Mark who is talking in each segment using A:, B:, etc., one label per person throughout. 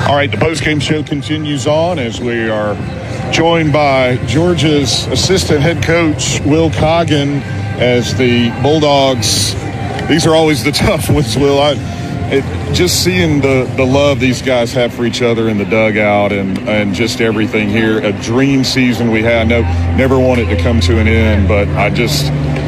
A: All right, the postgame show continues on as we are joined by Georgia's assistant head coach, Will Coggin, as the Bulldogs. These are always the tough ones, Will. Just seeing the love these guys have for each other in the dugout and just everything here. A dream season we had. No, never want it to come to an end, but I just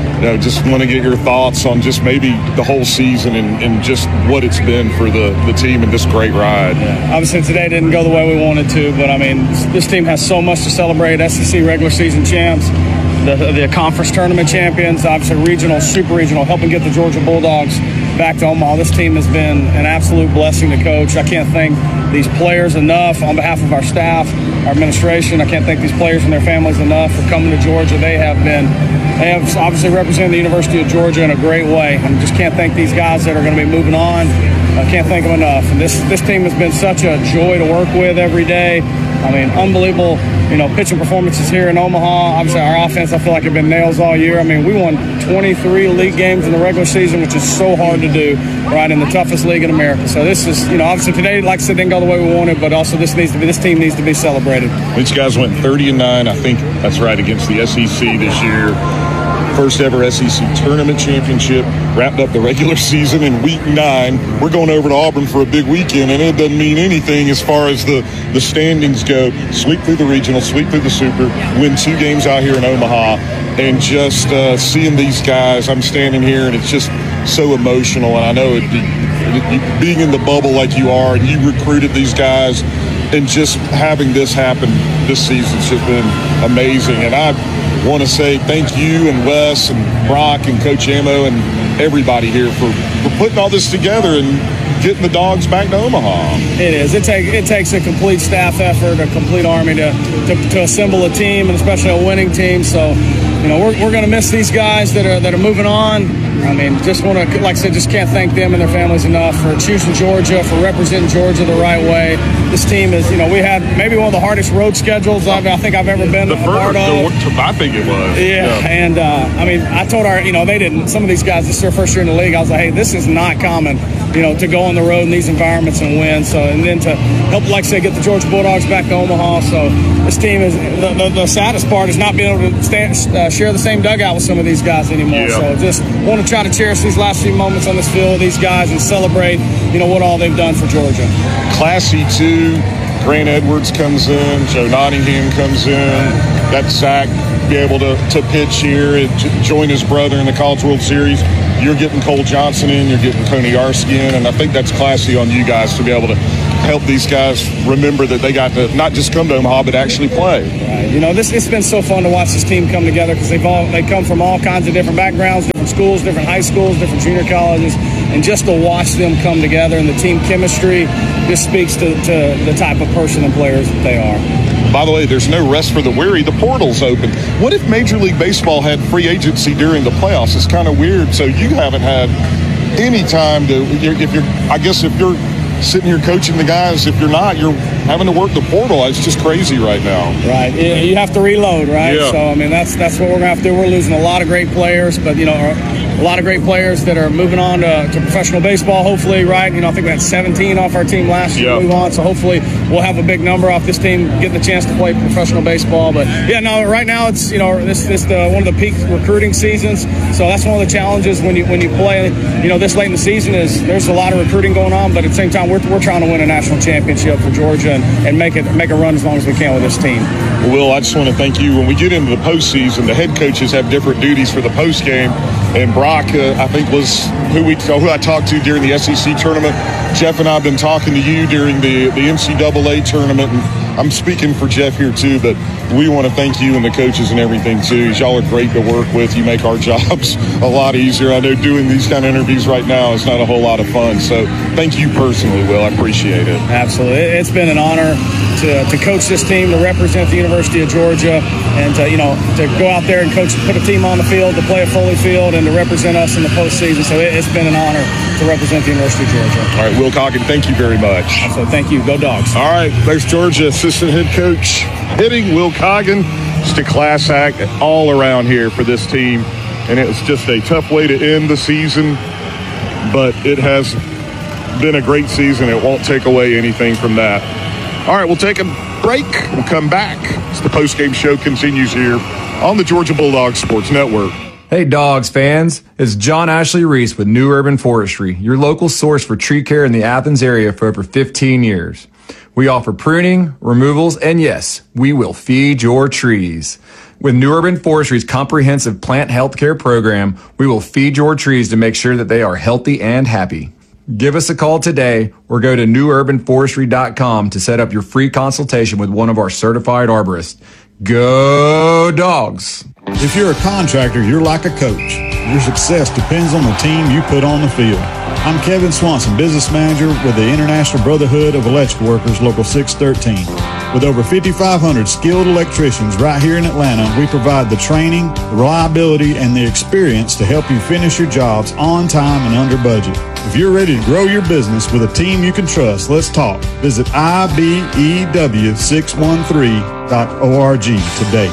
A: want to get your thoughts on just maybe the whole season and just what it's been for the team and this great ride.
B: Yeah. Obviously today didn't go the way we wanted to, but I mean, this team has so much to celebrate. SEC regular season champs, the conference tournament champions, obviously regional, super regional, helping get the Georgia Bulldogs back to Omaha. This team has been an absolute blessing to coach. I can't thank these players enough on behalf of our staff, our administration. I can't thank these players and their families enough for coming to Georgia. They have obviously represented the University of Georgia in a great way. I just can't thank these guys that are going to be moving on. I can't thank them enough. And this team has been such a joy to work with every day. I mean, unbelievable, pitching performances here in Omaha. Obviously, our offense, I feel like, have been nails all year. I mean, we won 23 league games in the regular season, which is so hard to do, right, in the toughest league in America. So this is, obviously today, like I said, didn't go the way we wanted, but also this team needs to be celebrated.
A: These guys went 30-9, I think that's right, against the SEC this year. First ever SEC tournament championship, wrapped up the regular season in week 9. We're going over to Auburn for a big weekend, and it doesn't mean anything as far as the standings go. Sweep through the regional, sweep through the super, win 2 games out here in Omaha, and just seeing these guys, I'm standing here, and it's just so emotional. And I know being in the bubble like you are, and you recruited these guys, and just having this happen this season's just been amazing. And I want to say thank you and Wes and Brock and Coach Amo and everybody here for putting all this together and getting the Dogs back to Omaha.
B: It is. It takes a complete staff effort, a complete army to assemble a team, and especially a winning team. So, we're going to miss these guys that are moving on. I mean, just want to, like I said, just can't thank them and their families enough for choosing Georgia, for representing Georgia the right way. This team is, we had maybe one of the hardest road schedules I think I've ever been a part of.
A: I think it was.
B: Yeah. And, I told they didn't. Some of these guys, this is their first year in the league. I was like, hey, this is not common, to go on the road in these environments and win. So, and then to help, like I said, get the Georgia Bulldogs back to Omaha. So this team is, the saddest part is not being able to share the same dugout with some of these guys anymore.
A: Yeah.
B: So just want to try to cherish these last few moments on this field with these guys and celebrate, what all they've done for Georgia.
A: Classy too. Grant Edwards comes in. Joe Nottingham comes in. Got Zach be able to pitch here and join his brother in the College World Series. You're getting Cole Johnson in. You're getting Tony Yarsky in. And I think that's classy on you guys to be able to help these guys remember that they got to not just come to Omaha, but actually play.
B: Right. It's been so fun to watch this team come together because they come from all kinds of different backgrounds, different schools, different high schools, different junior colleges, and just to watch them come together and the team chemistry just speaks to the type of person and players that they are.
A: By the way, there's no rest for the weary. The portal's open. What if Major League Baseball had free agency during the playoffs? It's kind of weird. So you haven't had any time to, if you're sitting here coaching the guys, if you're not, you're having to work the portal. It's just crazy right now.
B: Right. You have to reload, right?
A: Yeah.
B: So, that's what we're going to have to do. We're losing a lot of great players, but, a lot of great players that are moving on to professional baseball, hopefully, right? I think we had 17 off our team last year move on, so hopefully we'll have a big number off this team getting the chance to play professional baseball. But, right now it's, this one of the peak recruiting seasons, so that's one of the challenges when you play, this late in the season is there's a lot of recruiting going on, but at the same time we're trying to win a national championship for Georgia and make a run as long as we can with this team.
A: Well, Will, I just want to thank you. When we get into the postseason, the head coaches have different duties for the postgame. And Brock, I think, was who I talked to during the SEC tournament. Jeff and I have been talking to you during the NCAA tournament. And I'm speaking for Jeff here, too, but we want to thank you and the coaches and everything, too. Y'all are great to work with. You make our jobs a lot easier. I know doing these kind of interviews right now is not a whole lot of fun. So thank you personally, Will. I appreciate it.
B: Absolutely. It's been an honor to coach this team, to represent the University of Georgia, and to go out there and coach, put a team on the field, to play a Foley Field, and to represent us in the postseason. So it's been an honor to represent the University of Georgia.
A: All right, Will Coggin, thank you very much.
B: So thank you. Go Dogs.
A: All right, there's Georgia assistant head coach hitting Will Coggin. Just a class act all around here for this team. And it was just a tough way to end the season, but it has been a great season. It won't take away anything from that. All right, we'll take a break. We'll come back as the postgame show continues here on the Georgia Bulldogs Sports Network.
C: Hey Dogs fans, it's John Ashley Reese with New Urban Forestry, your local source for tree care in the Athens area for over 15 years. We offer pruning, removals, and yes, we will feed your trees. With New Urban Forestry's comprehensive plant health care program, we will feed your trees to make sure that they are healthy and happy. Give us a call today or go to newurbanforestry.com to set up your free consultation with one of our certified arborists. Go Dogs!
D: If you're a contractor, you're like a coach. Your success depends on the team you put on the field. I'm Kevin Swanson, business manager with the International Brotherhood of Electrical Workers, Local 613. With over 5,500 skilled electricians right here in Atlanta, we provide the training, the reliability, and the experience to help you finish your jobs on time and under budget. If you're ready to grow your business with a team you can trust, let's talk. Visit IBEW613.org today.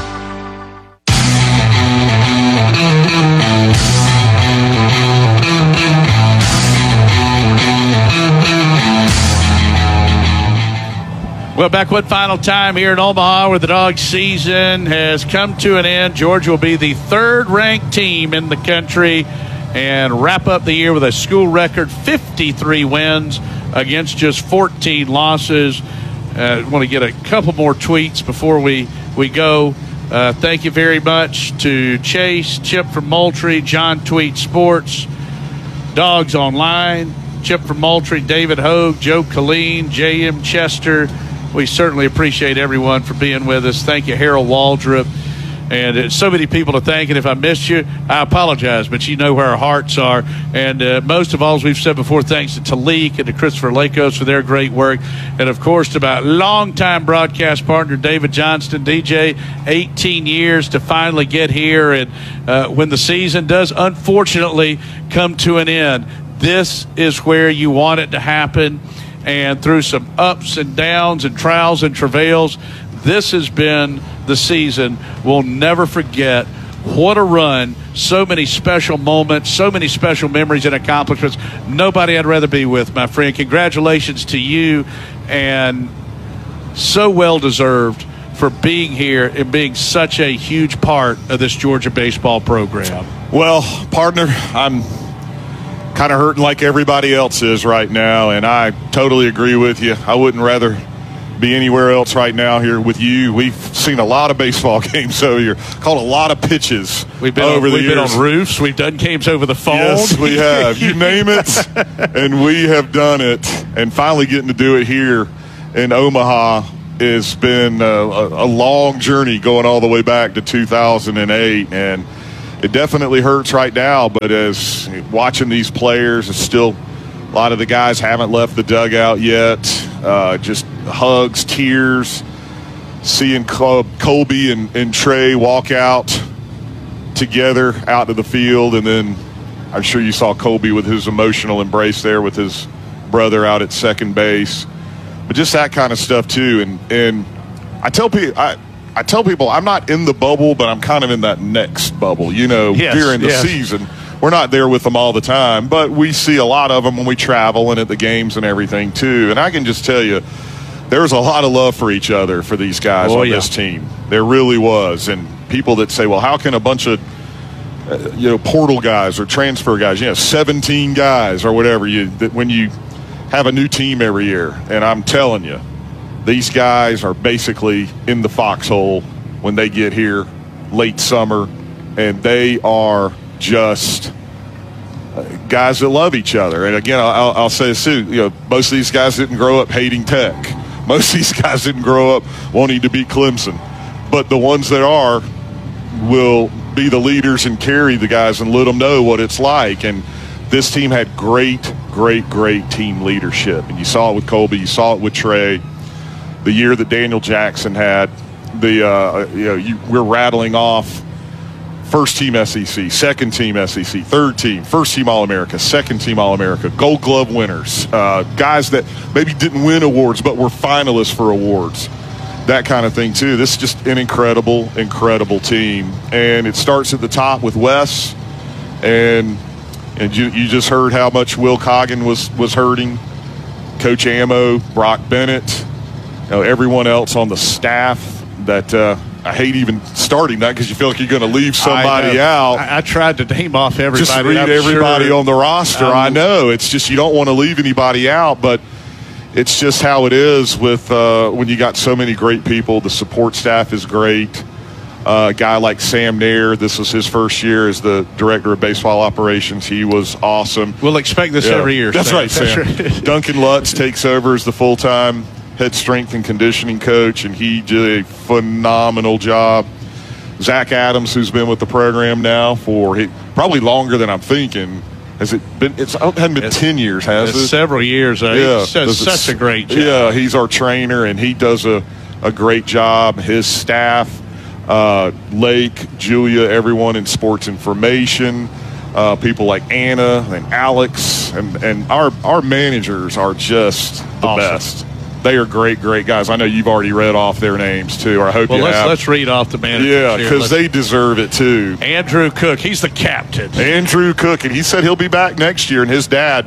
E: Well, back one final time here in Omaha where the Dogs season has come to an end. Georgia will be the third-ranked team in the country and wrap up the year with a school record 53 wins against just 14 losses. I want to get a couple more tweets before we go. Thank you very much to Chase, Chip from Moultrie, John Tweet Sports, Dogs Online, Chip from Moultrie, David Hogue, Joe Colleen, J.M. Chester. We certainly appreciate everyone for being with us. Thank you, Harold Waldrop. And so many people to thank, and if I missed you, I apologize, but you know where our hearts are. And most of all, as we've said before, thanks to Talik and to Christopher Lakos for their great work. And, of course, to my longtime broadcast partner, David Johnston, DJ, 18 years to finally get here. And when the season does, unfortunately, come to an end, this is where you want it to happen. And through some ups and downs and trials and travails, this has been the season we'll never forget. What a run. So many special moments, so many special memories and accomplishments. Nobody I'd rather be with, my friend. Congratulations to you, and so well-deserved for being here and being such a huge part of this Georgia baseball program.
A: Well, partner, I'm kind of hurting like everybody else is right now, and I totally agree with you. I wouldn't rather be anywhere else right now here with you. We've seen a lot of baseball games over here, called a lot of pitches
E: We've been on roofs. We've done games over the phone.
A: Yes, we have. You name it, and we have done it. And finally getting to do it here in Omaha has been a long journey going all the way back to 2008, and it definitely hurts right now, but as watching these players, it's still a lot of the guys haven't left the dugout yet. Just hugs, tears, seeing Colby and Trey walk out together out to the field, and then I'm sure you saw Colby with his emotional embrace there with his brother out at second base. But just that kind of stuff too. And I tell people I'm not in the bubble, but I'm kind of in that next bubble, during the season. We're not there with them all the time, but we see a lot of them when we travel and at the games and everything too. And I can just tell you, there's a lot of love for each other for these guys on this team. There really was. And people that say, well, how can a bunch of portal guys or transfer guys, 17 guys or whatever, when you have a new team every year? And I'm telling you, these guys are basically in the foxhole when they get here late summer, and they are just guys that love each other. And again, I'll say this too, most of these guys didn't grow up hating Tech. Most of these guys didn't grow up wanting to beat Clemson. But the ones that are will be the leaders and carry the guys and let them know what it's like. And this team had great team leadership. And you saw it with Colby. You saw it with Trey. The year that Daniel Jackson had, we're rattling off first team SEC, second team SEC, third team, first team All-America, second team All-America, Gold Glove winners, guys that maybe didn't win awards but were finalists for awards, that kind of thing too. This is just an incredible team, and it starts at the top with Wes, and you just heard how much Will Coggin was hurting. Coach Ammo, Brock Bennett, everyone else on the staff that I hate even starting that because you feel like you're going to leave somebody out.
E: I tried to name off everybody.
A: Just read everybody on the roster. I know. It's just you don't want to leave anybody out, but it's just how it is with when you got so many great people. The support staff is great. A guy like Sam Nair, this was his first year as the director of baseball operations. He was awesome.
E: We'll expect this every year.
A: That's
E: Sam.
A: right, Sam.
E: That's right.
A: Duncan Lutz takes over as the full-time head strength and conditioning coach, and he did a phenomenal job. Zach Adams, who's been with the program now for probably longer than I'm thinking. Has it been? It hasn't been 10 years, has it?
E: Several years. He does such a great job.
A: Yeah, he's our trainer, and he does a great job. His staff, Lake, Julia, everyone in sports information, people like Anna and Alex, and our managers are just the
E: awesome.
A: best. They are great guys. I know you've already read off their names, too, or I hope you have.
E: Let's read off the managers.
A: Yeah, because they deserve it, too.
E: Andrew Cook, he's the captain.
A: Andrew Cook, and he said he'll be back next year, and his dad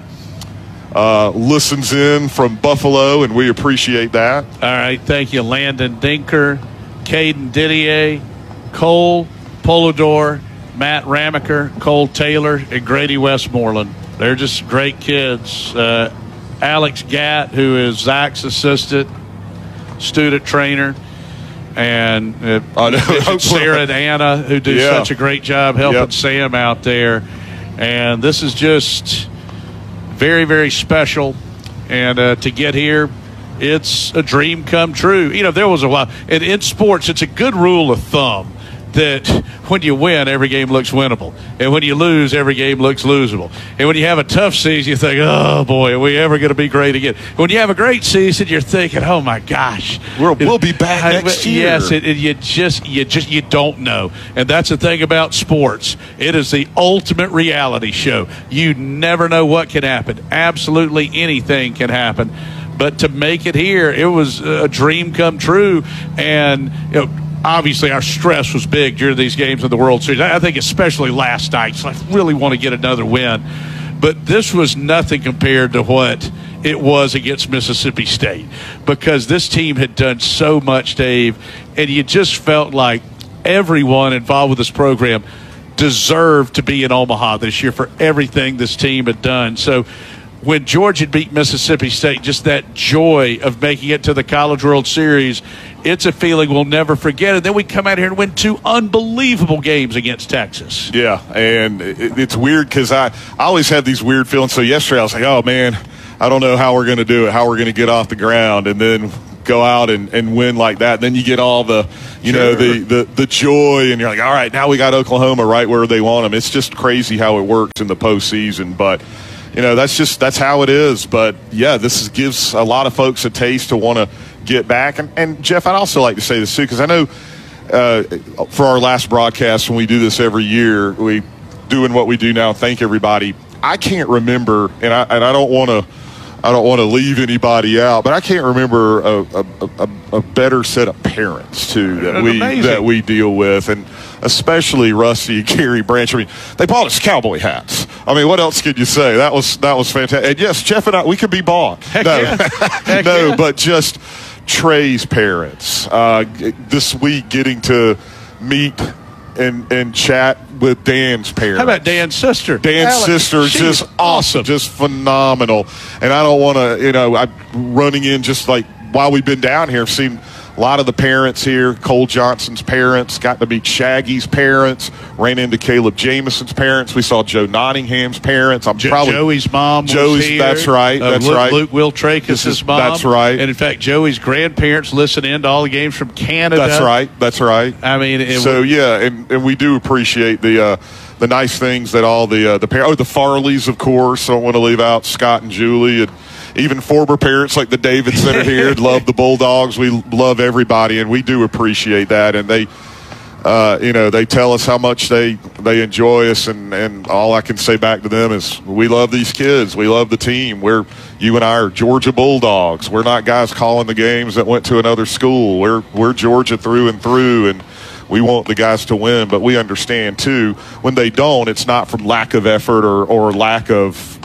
A: listens in from Buffalo, and we appreciate that.
E: All right, thank you. Landon Dinker, Caden Didier, Cole Polidor, Matt Ramaker, Cole Taylor, and Grady Westmoreland. They're just great kids. Alex Gatt, who is Zach's assistant, student trainer, and Sarah and Anna, who do such a great job helping Sam out there. And this is just very, very special. And to get here, it's a dream come true. There was a while. And in sports, it's a good rule of thumb that when you win, every game looks winnable. And when you lose, every game looks losable. And when you have a tough season, you think, oh, boy, are we ever going to be great again? When you have a great season, you're thinking, oh, my gosh.
A: We'll be back next year.
E: Yes, you don't know. And that's the thing about sports. It is the ultimate reality show. You never know what can happen. Absolutely anything can happen. But to make it here, it was a dream come true. And, obviously, our stress was big during these games of the World Series. I think especially last night. So I really want to get another win. But this was nothing compared to what it was against Mississippi State, because this team had done so much, Dave, and you just felt like everyone involved with this program deserved to be in Omaha this year for everything this team had done. So when Georgia beat Mississippi State, just that joy of making it to the College World Series, it's a feeling we'll never forget. And then we come out here and win 2 unbelievable games against Texas.
A: Yeah, and it's weird because I always have these weird feelings. So yesterday I was like, oh, man, I don't know how we're going to do it, how we're going to get off the ground, and then go out and win like that. And then you get all the, the joy, and you're like, all right, now we got Oklahoma right where they want them. It's just crazy how it works in the postseason. But that's how it is. But yeah, this gives a lot of folks a taste to want to get back. And Jeff, I'd also like to say this too, because I know for our last broadcast, when we do this every year, we doing what we do now. Thank everybody. I can't remember, and I don't want to leave anybody out, but I can't remember a better set of parents too that we deal with, and especially Rusty and Gary Branch. I mean, they bought us cowboy hats. I mean, what else could you say? That was fantastic. And yes, Jeff and I, we could be bought. But just Trey's parents this week getting to meet and chat with Dan's parents.
E: How about Dan's sister?
A: Dan's sister is just awesome, just phenomenal. And I don't want to, I'm running in just like while we've been down here, I've seen a lot of the parents here. Cole Johnson's parents, got to meet Shaggy's parents, ran into Caleb Jameson's parents. We saw Joe Nottingham's parents.
E: Joey's mom was here.
A: That's right.
E: Luke Wiltrakis' mom.
A: That's right.
E: And in fact, Joey's grandparents listen in to all the games from Canada.
A: That's right.
E: I mean,
A: and we do appreciate the nice things that all the parents, the Farleys, of course. I don't want to leave out Scott and Julie, and even former parents like the Davids that are here love the Bulldogs. We love everybody, and we do appreciate that. And they, they tell us how much they enjoy us, and all I can say back to them is we love these kids. We love the team. You and I are Georgia Bulldogs. We're not guys calling the games that went to another school. We're Georgia through and through, and we want the guys to win. But we understand too, when they don't, it's not from lack of effort or lack of just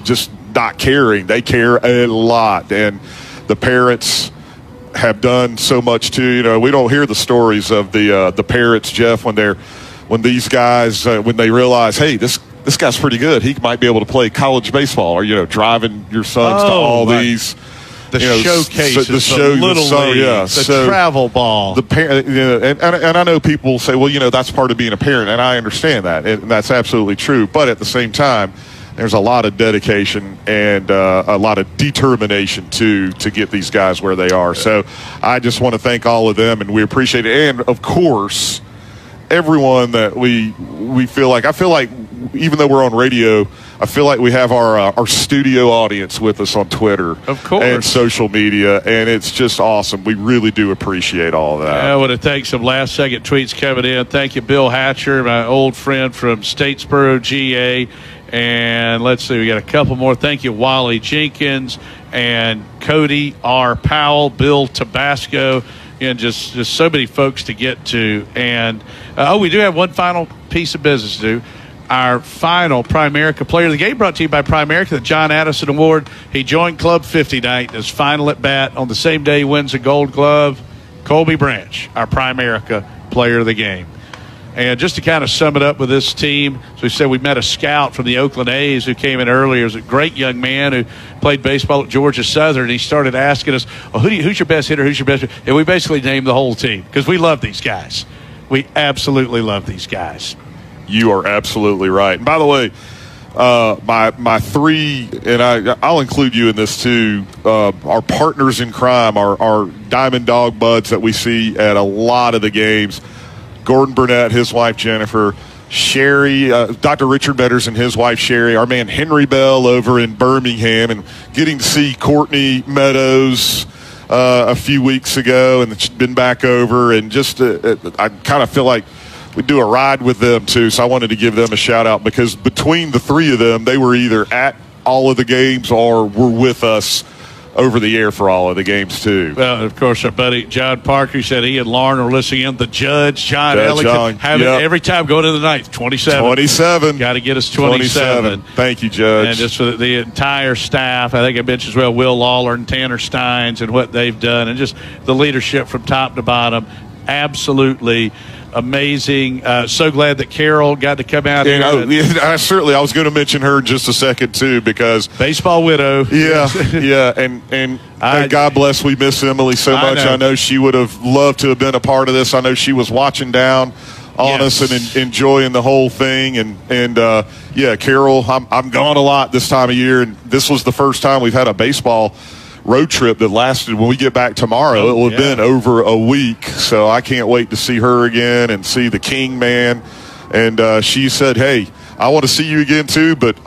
A: not caring. They care a lot, and the parents have done so much too. You know, we don't hear the stories of the parents, Jeff, when these guys when they realize, hey, this guy's pretty good. He might be able to play college baseball, or driving your sons to all these.
E: The showcases,
A: the
E: little leagues, the travel ball.
A: The parent, and I know people say, well, that's part of being a parent, and I understand that, and that's absolutely true. But at the same time, there's a lot of dedication and a lot of determination to get these guys where they are. So I just want to thank all of them, and we appreciate it. And of course, everyone that we feel like, I feel like even though we're on radio, I feel like we have our studio audience with us on Twitter,
E: of course,
A: and social media, and it's just awesome. We really do appreciate all of that.
E: I want to take some last-second tweets coming in. Thank you, Bill Hatcher, my old friend from Statesboro, GA. And let's see, we got a couple more. Thank you, Wally Jenkins and Cody R. Powell, Bill Tabasco, and just so many folks to get to. And, we do have one final piece of business to do. Our final Primerica Player of the Game brought to you by Primerica, the John Addison Award. He joined Club 50 night, his final at bat. On the same day he wins a Gold Glove. Colby Branch, our Primerica Player of the Game. And just to kind of sum it up with this team, so we said we met a scout from the Oakland A's who came in earlier. He was a great young man who played baseball at Georgia Southern. He started asking us, who's your best hitter, who's your best hitter? And we basically named the whole team because we love these guys. We absolutely love these guys.
A: You are absolutely right. And by the way, my three, and I'll include you in this too, our partners in crime, our Diamond Dog buds that we see at a lot of the games. Gordon Burnett, his wife Jennifer, Sherry, Dr. Richard Betters and his wife Sherry, our man Henry Bell over in Birmingham, and getting to see Courtney Meadows a few weeks ago, and she's been back over, and just I kind of feel like we do a ride with them too, so I wanted to give them a shout out because between the three of them, they were either at all of the games or were with us over the air for all of the games too.
E: Well, of course, our buddy John Parker said he and Lauren were listening in. The Judge, John
A: Ellington,
E: having every time going to the ninth, 27. Got to get us 27.
A: Thank you, Judge.
E: And just for the entire staff, I think I mentioned as well Will Lawler and Tanner Steins and what they've done, and just the leadership from top to bottom. Absolutely amazing. So glad that Carol got to come out here.
A: I was going to mention her in just a second too, because
E: baseball widow.
A: Yeah, and God bless, we miss Emily so much. I know she would have loved to have been a part of this. I know she was watching down on us and enjoying the whole thing. And Carol, I'm gone a lot this time of year, and this was the first time we've had a baseball road trip that lasted. When we get back tomorrow, it will have been over a week, so I can't wait to see her again and see the King Man. And she said, hey, I want to see you again too, but